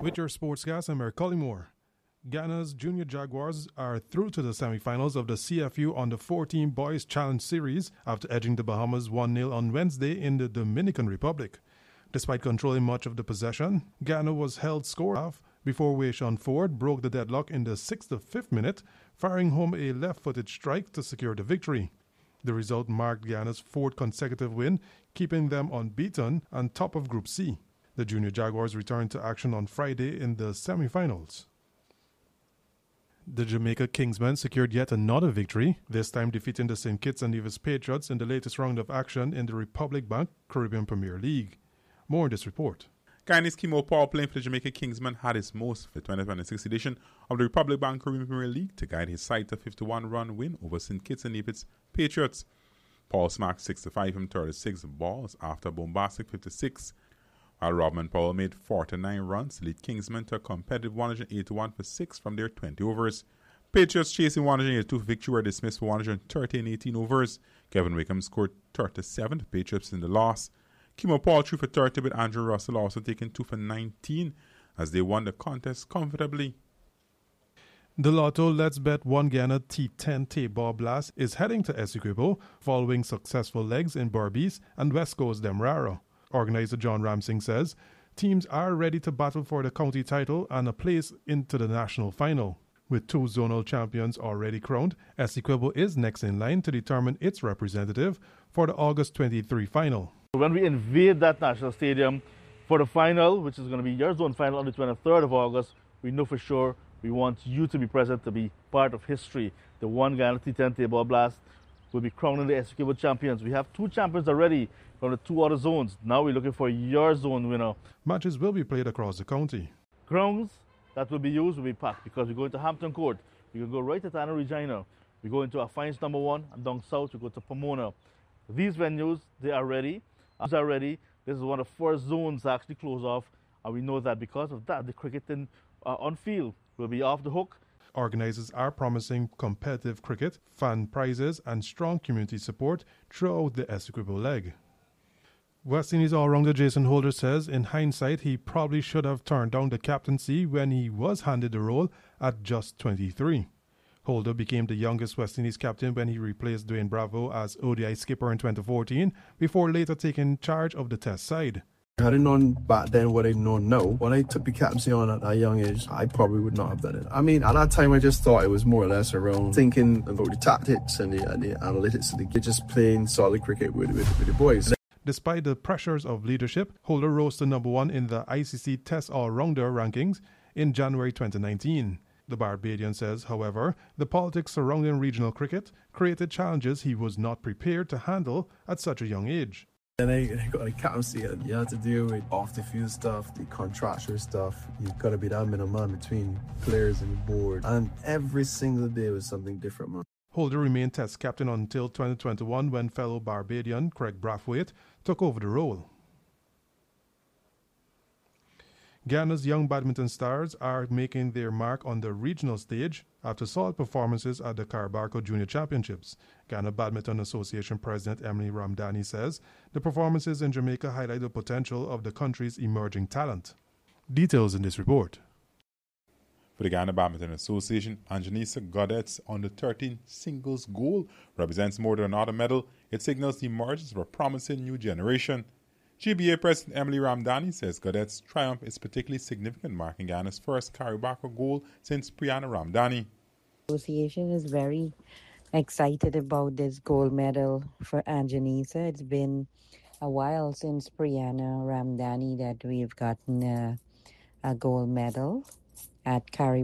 With your sportscast, I'm Eric Collymore. Ghana's Junior Jaguars are through to the semifinals of the CFU Under 14 Boys Challenge Series after edging the Bahamas 1-0 on Wednesday in the Dominican Republic. Despite controlling much of the possession, Ghana was held scoreless before Wayshawn Ford broke the deadlock in the 6th to 5th minute, firing home a left-footed strike to secure the victory. The result marked Ghana's fourth consecutive win, keeping them unbeaten and top of Group C. The Junior Jaguars returned to action on Friday in the semifinals. The Jamaica Kingsmen secured yet another victory, this time defeating the St. Kitts and Nevis Patriots in the latest round of action in the Republic Bank Caribbean Premier League. More in this report. Guyanese Kimo Paul, playing for the Jamaica Kingsmen, had his most for the 2026 edition of the Republic Bank Caribbean Premier League to guide his side to a 51-run win over St. Kitts and Nevis Patriots. Paul smacked 6-5 from 36 balls after a bombastic 56, while Robin Powell made 49 runs to lead Kingsmen to a competitive 181 for 6 from their 20 overs. Patriots chasing 182 for victory were dismissed for 130 in 18 overs. Kevin Wickham scored 37 for Patriots in the loss. Kimo Paul threw for 30, with Andrew Russell also taking 2 for 19 as they won the contest comfortably. The Lotto Let's Bet One Ghana T10 Table Blast is heading to Essequibo following successful legs in Berbice and West Coast Demerara. Organizer John Ramsing says teams are ready to battle for the county title and a place into the national final. With 2 zonal champions already crowned, Essequibo is next in line to determine its representative for the August 23 final. When we invade that national stadium for the final, which is going to be your zone final on the 23rd of August, we know for sure we want you to be present, to be part of history. The One Ghana T10 Table Blast will be crowning the Essequibo champions. We have 2 champions already from the 2 other zones. Now we're looking for your zone winner. Matches will be played across the county. Grounds that will be used will be packed because we're going to Hampton Court. We can go right to Tana Regina. We go into Afines number 1, and down south we go to Pomona. These venues, they are ready. This is one of the first zones to actually close off, and we know that because of that, the cricketing on field will be off the hook. Organizers are promising competitive cricket, fan prizes, and strong community support throughout the Essequibo leg. West Indies all-rounder Jason Holder says in hindsight he probably should have turned down the captaincy when he was handed the role at just 23. Holder became the youngest West Indies captain when he replaced Dwayne Bravo as ODI skipper in 2014, before later taking charge of the Test side. Had I known back then what I know now, when I took the captaincy on at that young age, I probably would not have done it. I mean, at that time, I just thought it was more or less around thinking about the tactics and the analytics and just playing solid cricket with the boys. Despite the pressures of leadership, Holder rose to number 1 in the ICC Test All-Rounder rankings in January 2019. The Barbadian says, however, the politics surrounding regional cricket created challenges he was not prepared to handle at such a young age. Then I got a captaincy, and you have to deal with off-the-field stuff, the contractual stuff. You've got to be that middleman between players and the board. And every single day was something different, man. Holder remained Test captain until 2021 when fellow Barbadian Craig Brathwaite took over the role. Ghana's young badminton stars are making their mark on the regional stage after solid performances at the Carabarco Junior Championships. Ghana Badminton Association President Emily Ramdani says the performances in Jamaica highlight the potential of the country's emerging talent. Details in this report. For the Ghana Badminton Association, Anjanisa Godet's under-13 singles gold represents more than another medal. It signals the emergence of a promising new generation. GBA President Emily Ramdani says Godet's triumph is particularly significant, marking Ghana's first Carabarco gold since Priyana Ramdani. The association is very excited about this gold medal for Anjanisa. It's been a while since Priyana Ramdani that we've gotten a gold medal at Carabarco.